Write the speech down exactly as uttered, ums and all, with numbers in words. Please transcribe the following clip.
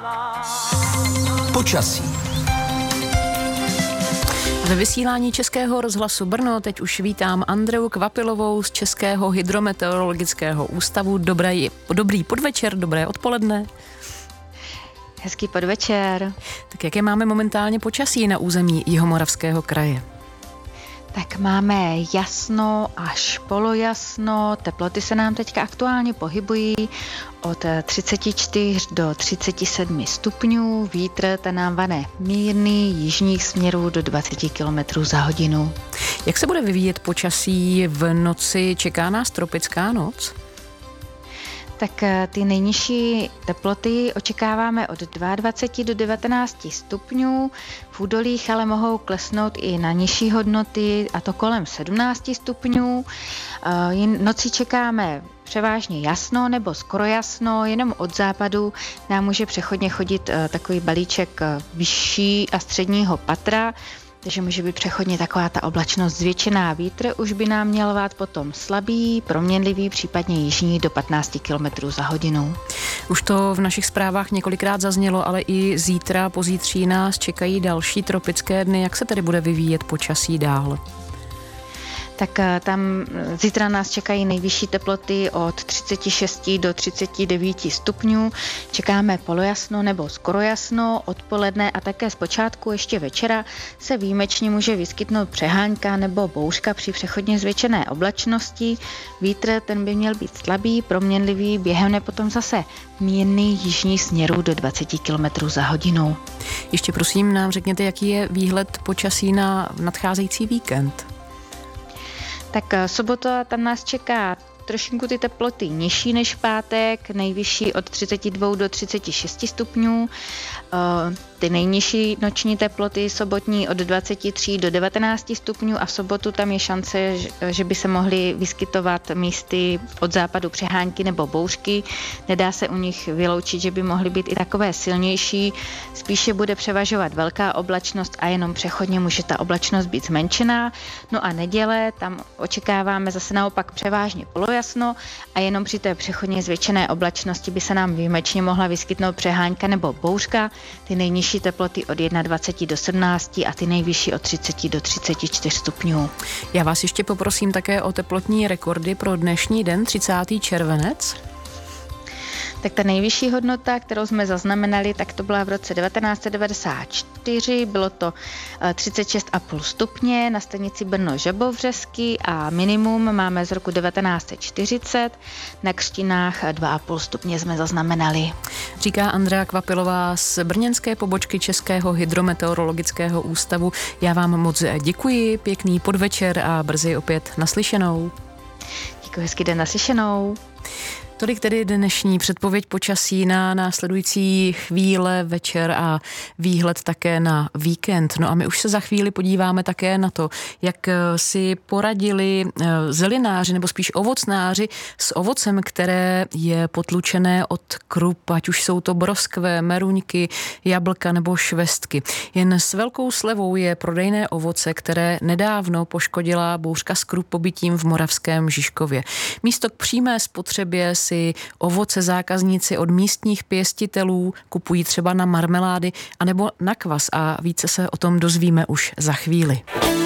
Počasí. Ve vysílání Českého rozhlasu Brno teď už vítám Andreu Kvapilovou z Českého hydrometeorologického ústavu. Dobrý, dobrý podvečer, dobré odpoledne. Hezký podvečer. Tak jaké máme momentálně počasí na území Jihomoravského kraje? Tak máme jasno až polojasno, teploty se nám teďka aktuálně pohybují od třicet čtyři do třicet sedm stupňů, vítr ten nám vane mírný, jižních směrů do dvacet kilometrů za hodinu. Jak se bude vyvíjet počasí v noci? Čeká nás tropická noc? Tak ty nejnižší teploty očekáváme od dvacet dva do devatenáct stupňů, v údolích ale mohou klesnout i na nižší hodnoty, a to kolem sedmnáct stupňů. Nocí čekáme převážně jasno nebo skoro jasno, jenom od západu nám může přechodně chodit takový balíček vyšší a středního patra, takže může být přechodně taková ta oblačnost zvětšená. Vítr už by nám měl vát potom slabý, proměnlivý, případně jižní do patnáct kilometrů za hodinu. Už to v našich zprávách několikrát zaznělo, ale i zítra, pozítří nás čekají další tropické dny. Jak se tedy bude vyvíjet počasí dál? Tak tam zítra nás čekají nejvyšší teploty od třicet šest do třicet devět stupňů. Čekáme polojasno nebo skoro jasno, odpoledne a také zpočátku ještě večera se výjimečně může vyskytnout přehánka nebo bouřka při přechodně zvětšené oblačnosti. Vítr ten by měl být slabý, proměnlivý, během potom zase mírný jižní směrů do dvacet kilometrů za hodinu. Ještě prosím nám řekněte, jaký je výhled počasí na nadcházející víkend? Tak sobota, tam nás čeká trošinku ty teploty nižší než v pátek, nejvyšší od třicet dva do třicet šest stupňů. Ty nejnižší noční teploty sobotní od dvacet tři do devatenáct stupňů a v sobotu tam je šance, že by se mohly vyskytovat místy od západu přehánky nebo bouřky. Nedá se u nich vyloučit, že by mohly být i takové silnější. Spíše bude převažovat velká oblačnost a jenom přechodně může ta oblačnost být zmenšená. No a neděle, tam očekáváme zase naopak převážně polojasno a jenom při té přechodně zvětšené oblačnosti by se nám výjimečně mohla vyskytnout přehánka nebo bouřka. Ty nejnižší teploty od dvacet jedna do sedmnácti a ty nejvyšší od třicet do třicet čtyři stupňů. Já vás ještě poprosím také o teplotní rekordy pro dnešní den, třicátý červenec. Tak ta nejvyšší hodnota, kterou jsme zaznamenali, tak to byla v roce devatenáct set devadesát čtyři, bylo to třicet šest celá pět stupně na stanici Brno-Žabovřesky a minimum máme z roku devatenáct set čtyřicet, na Křtinách dva celá pět stupně jsme zaznamenali. Říká Andrea Kvapilová z brněnské pobočky Českého hydrometeorologického ústavu. Já vám moc děkuji, pěkný podvečer a brzy opět naslyšenou. Děkuji, hezký den, naslyšenou. Tolik tedy dnešní předpověď počasí na následující chvíle, večer a výhled také na víkend. No a my už se za chvíli podíváme také na to, jak si poradili zelináři nebo spíš ovocnáři s ovocem, které je potlučené od krup, ať už jsou to broskve, meruňky, jablka nebo švestky. Jen s velkou slevou je prodejné ovoce, které nedávno poškodila bouřka z krup pobytím v moravském Žižkově. Místo k přímé spotřebě si ovoce zákazníci od místních pěstitelů kupují třeba na marmelády anebo na kvas a více se o tom dozvíme už za chvíli.